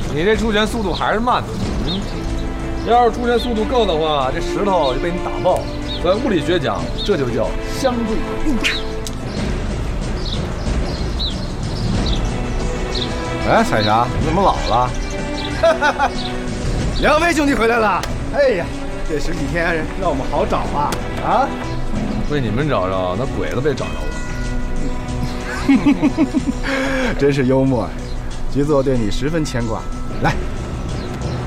你这出拳速度还是慢的。要是出拳速度够的话，这石头就被你打爆。在物理学讲，这就叫相对应。哎，彩霞，你怎么老了？ 两位兄弟回来了。哎呀，这十几天让我们好找啊！啊， 被你们找着，那鬼子被找着我。真是幽默，局座对你十分牵挂。来。